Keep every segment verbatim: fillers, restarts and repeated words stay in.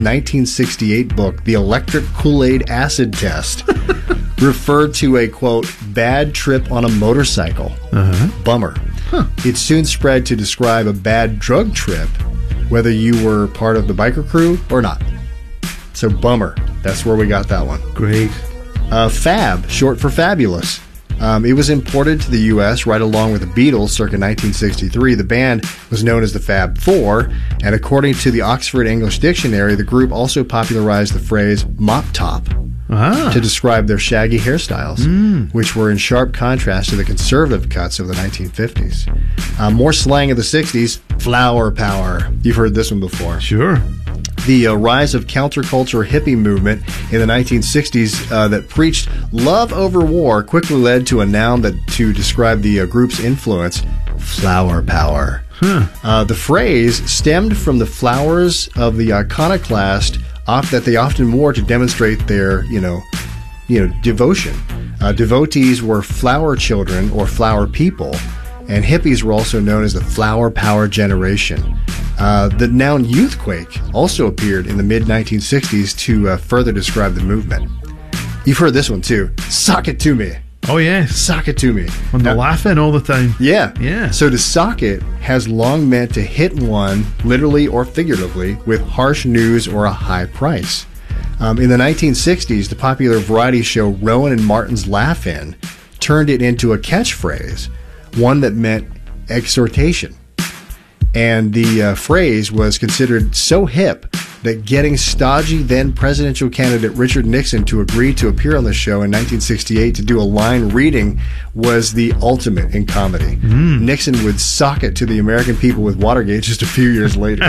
nineteen sixty-eight book, The Electric Kool-Aid Acid Test, referred to a, quote, bad trip on a motorcycle. Uh-huh. Bummer. Huh. It soon spread to describe a bad drug trip, whether you were part of the biker crew or not. So, bummer. That's where we got that one. Great. Uh, Fab, short for fabulous. Um, it was imported to the U S right along with the Beatles circa nineteen sixty-three. The band was known as the Fab Four, and according to the Oxford English Dictionary, the group also popularized the phrase mop top Ah. to describe their shaggy hairstyles, Mm. which were in sharp contrast to the conservative cuts of the nineteen fifties. Uh, more slang of the sixties, flower power. You've heard this one before. Sure. The uh, rise of counterculture hippie movement in the nineteen sixties uh, that preached love over war quickly led to a noun that to describe the uh, group's influence, flower power. Huh. Uh, the phrase stemmed from the flowers of the iconoclast off that they often wore to demonstrate their, you know, you know, devotion. Uh, devotees were flower children or flower people, and hippies were also known as the flower power generation. Uh, the noun youthquake also appeared in the mid nineteen sixties to uh, further describe the movement. You've heard this one too. Sock it to me. Oh, yes. Sock it to me. When they're Now- laughing all the time. Yeah. Yeah. So to sock it has long meant to hit one, literally or figuratively, with harsh news or a high price. Um, in the nineteen sixties, the popular variety show Rowan and Martin's Laugh-In turned it into a catchphrase, one that meant exhortation. And the uh, phrase was considered so hip that getting stodgy then presidential candidate Richard Nixon to agree to appear on the show in nineteen sixty-eight to do a line reading was the ultimate in comedy. Mm. Nixon would sock it to the American people with Watergate just a few years later.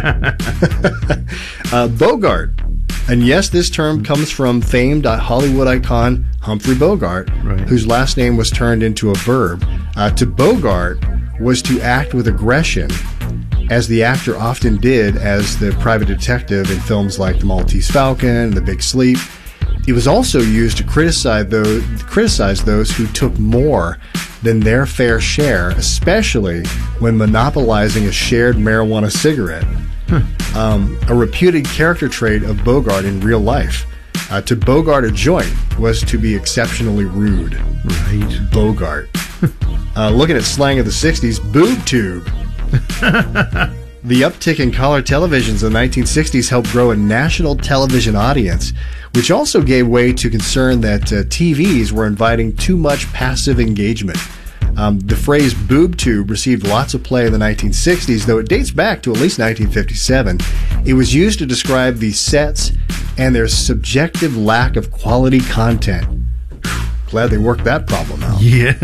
uh, Bogart. And yes, this term comes from famed Hollywood icon Humphrey Bogart, Right. whose last name was turned into a verb. Uh, to Bogart was to act with aggression, as the actor often did as the private detective in films like The Maltese Falcon and The Big Sleep. It was also used to criticize those, criticize those who took more than their fair share, especially when monopolizing a shared marijuana cigarette. Um, a reputed character trait of Bogart in real life. Uh, to Bogart a joint was to be exceptionally rude. Right. Bogart. uh, looking at slang of the sixties, boob tube. The uptick in color televisions in the nineteen sixties helped grow a national television audience, which also gave way to concern that uh, T Vs were inviting too much passive engagement. Um, the phrase boob tube received lots of play in the nineteen sixties, though it dates back to at least nineteen fifty-seven. It was used to describe the sets and their subjective lack of quality content. Glad they worked that problem out. Yeah.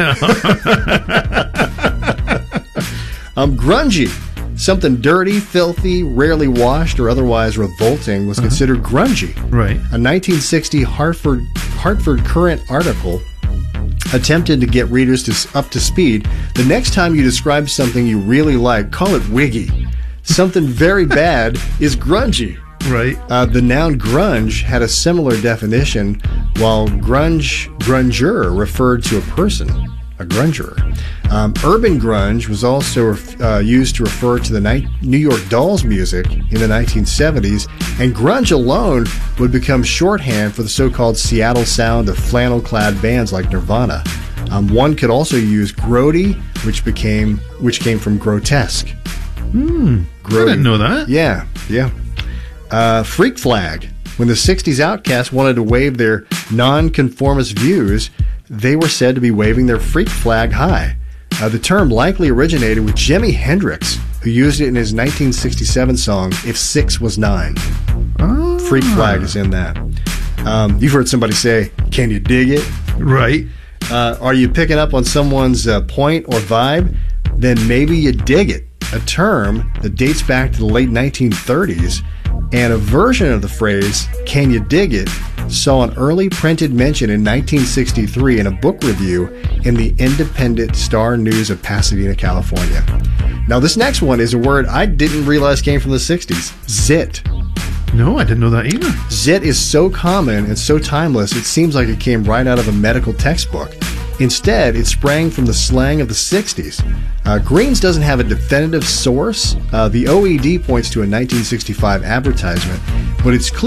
Um, grungy. Something dirty, filthy, rarely washed, or otherwise revolting was considered grungy. Right. A nineteen sixty Hartford Hartford Courant article attempted to get readers to up to speed. The next time you describe something you really like, call it wiggy. Something very bad is grungy. Right. Uh, the noun grunge had a similar definition, while grunge, grunger referred to a person, a grunger. Um, urban grunge was also uh, used to refer to the ni- New York Dolls music in the nineteen seventies, and grunge alone would become shorthand for the so-called Seattle sound of flannel-clad bands like Nirvana. Um, one could also use grody, which became which came from grotesque. Hmm. I didn't know that. Yeah, yeah. Uh, freak flag. When the sixties Outcasts wanted to wave their non-conformist views, they were said to be waving their freak flag high. Uh, the term likely originated with Jimi Hendrix, who used it in his nineteen sixty-seven song, If Six Was Nine. Oh. Freak flag is in that. Um, you've heard somebody say, can you dig it? Right. Uh, are you picking up on someone's uh, point or vibe? Then maybe you dig it. A term that dates back to the late nineteen thirties, and a version of the phrase, can you dig it, saw an early printed mention in nineteen sixty-three in a book review in the Independent Star News of Pasadena, California. Now, this next one is a word I didn't realize came from the sixties. Zit. No, I didn't know that either. Zit is so common and so timeless, it seems like it came right out of a medical textbook. Instead, it sprang from the slang of the sixties. Uh, Green's doesn't have a definitive source. Uh, the O E D points to a nineteen sixty-five advertisement, but it's clear